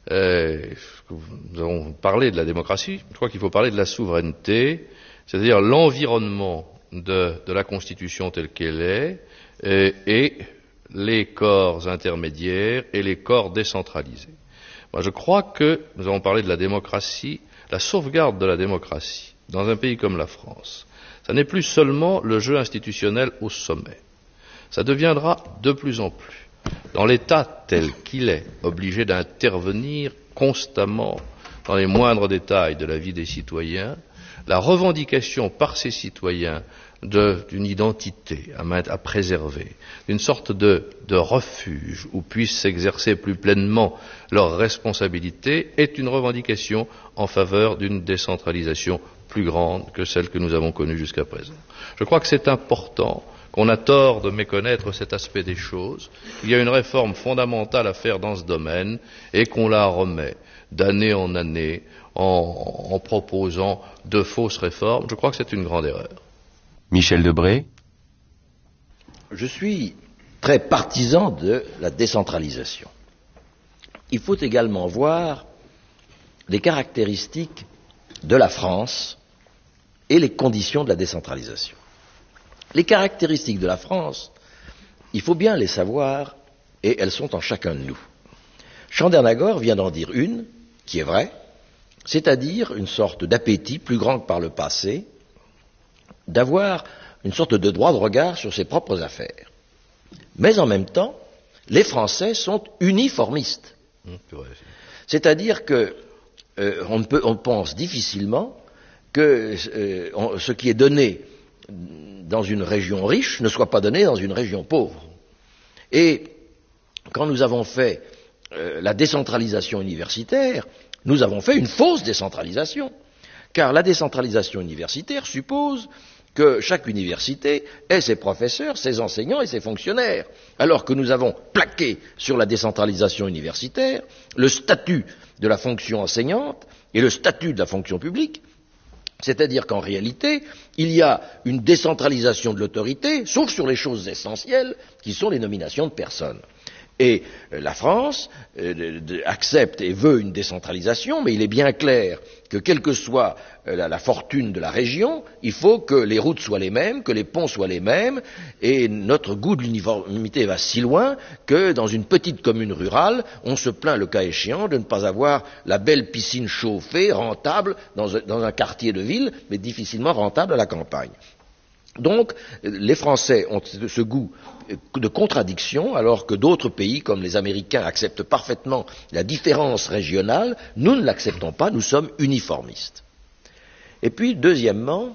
Nous avons parlé de la démocratie, je crois qu'il faut parler de la souveraineté, c'est-à-dire l'environnement de la Constitution telle qu'elle est, et les corps intermédiaires et les corps décentralisés. Moi, je crois que nous avons parlé de la démocratie, la sauvegarde de la démocratie dans un pays comme la France. Ça n'est plus seulement le jeu institutionnel au sommet. Ça deviendra de plus en plus, dans l'État tel qu'il est, obligé d'intervenir constamment dans les moindres détails de la vie des citoyens, la revendication par ces citoyens d'une identité à préserver, d'une sorte de refuge où puissent s'exercer plus pleinement leurs responsabilités, est une revendication en faveur d'une décentralisation plus grande que celle que nous avons connue jusqu'à présent. Je crois que c'est important, qu'on a tort de méconnaître cet aspect des choses. Il y a une réforme fondamentale à faire dans ce domaine et qu'on la remet d'année en année en proposant de fausses réformes. Je crois que c'est une grande erreur. Michel Debré. Je suis très partisan de la décentralisation. Il faut également voir les caractéristiques de la France et les conditions de la décentralisation. Les caractéristiques de la France, il faut bien les savoir, et elles sont en chacun de nous. Chandernagor vient d'en dire une, qui est vraie, c'est-à-dire une sorte d'appétit plus grand que par le passé, d'avoir une sorte de droit de regard sur ses propres affaires. Mais en même temps, les Français sont uniformistes. C'est-à-dire que on pense difficilement que ce qui est donné dans une région riche ne soit pas donné dans une région pauvre. Et quand nous avons fait la décentralisation universitaire, nous avons fait une fausse décentralisation. Car la décentralisation universitaire suppose que chaque université ait ses professeurs, ses enseignants et ses fonctionnaires, alors que nous avons plaqué sur la décentralisation universitaire le statut de la fonction enseignante et le statut de la fonction publique, c'est-à-dire qu'en réalité, il y a une décentralisation de l'autorité, sauf sur les choses essentielles, qui sont les nominations de personnes. Et la France accepte et veut une décentralisation, mais il est bien clair que quelle que soit la fortune de la région, il faut que les routes soient les mêmes, que les ponts soient les mêmes, et notre goût de l'uniformité va si loin que dans une petite commune rurale, on se plaint le cas échéant de ne pas avoir la belle piscine chauffée, rentable, dans un quartier de ville, mais difficilement rentable à la campagne. Donc, les Français ont ce goût de contradiction, alors que d'autres pays, comme les Américains, acceptent parfaitement la différence régionale. Nous ne l'acceptons pas, nous sommes uniformistes. Et puis, deuxièmement,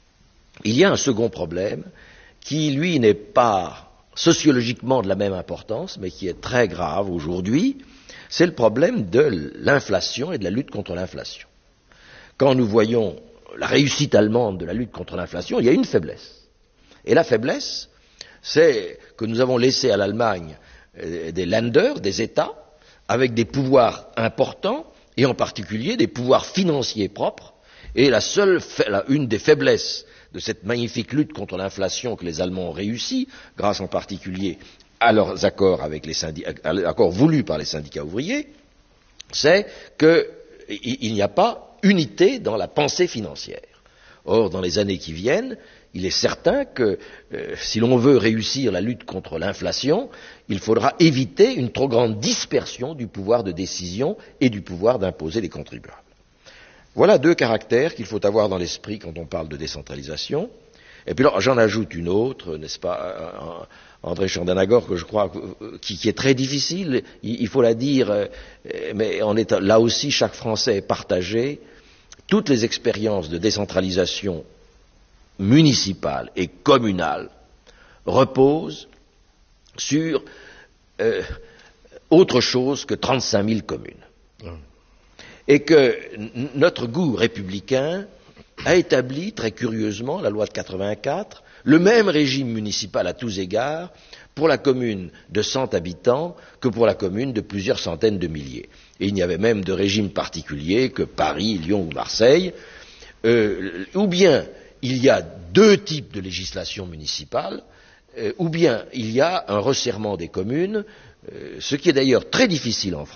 il y a un second problème qui, lui, n'est pas sociologiquement de la même importance, mais qui est très grave aujourd'hui, c'est le problème de l'inflation et de la lutte contre l'inflation. Quand nous voyons la réussite allemande de la lutte contre l'inflation, il y a une faiblesse. Et la faiblesse, c'est que nous avons laissé à l'Allemagne des Länder, des États, avec des pouvoirs importants, et en particulier des pouvoirs financiers propres. Et une des faiblesses de cette magnifique lutte contre l'inflation que les Allemands ont réussi, grâce en particulier à leurs accords avec les accords voulus par les syndicats ouvriers, c'est qu'il n'y a pas unité dans la pensée financière. Or, dans les années qui viennent, il est certain que si l'on veut réussir la lutte contre l'inflation, il faudra éviter une trop grande dispersion du pouvoir de décision et du pouvoir d'imposer les contribuables. Voilà deux caractères qu'il faut avoir dans l'esprit quand on parle de décentralisation. Et puis là, j'en ajoute une autre, n'est-ce pas, André Chandernagor, que je crois qui est très difficile, il faut la dire, mais là aussi chaque Français est partagé. Toutes les expériences de décentralisation municipale et communale reposent sur autre chose que 35 000 communes. Et que notre goût républicain a établi, très curieusement, la loi de 84, le même régime municipal à tous égards pour la commune de 100 habitants que pour la commune de plusieurs centaines de milliers. Et il n'y avait même de régime particulier que Paris, Lyon ou Marseille. Ou bien il y a deux types de législation municipale, ou bien il y a un resserrement des communes, ce qui est d'ailleurs très difficile en France.